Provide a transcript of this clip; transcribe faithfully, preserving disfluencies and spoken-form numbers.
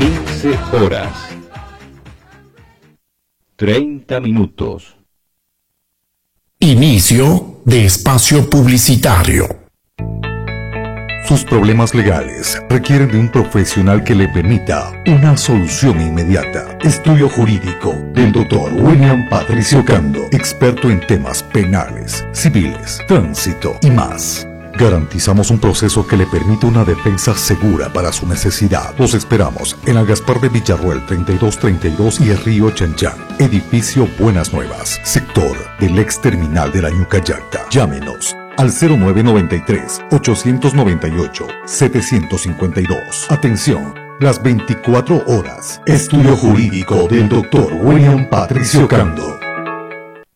quince horas, treinta minutos. Inicio de espacio publicitario. Sus problemas legales requieren de un profesional que le permita una solución inmediata. Estudio jurídico del doctor William Patricio Cando, experto en temas penales, civiles, tránsito y más. Garantizamos un proceso que le permita una defensa segura para su necesidad. Los esperamos en el Gaspar de Villarroel treinta y dos treinta y dos y el Río Chanchán. Edificio Buenas Nuevas, sector del ex terminal de la Ñucayacta. Llámenos al cero nueve noventa y tres, ochocientos noventa y ocho, setecientos cincuenta y dos. Atención, las veinticuatro horas. Estudio jurídico del doctor William Patricio Cando.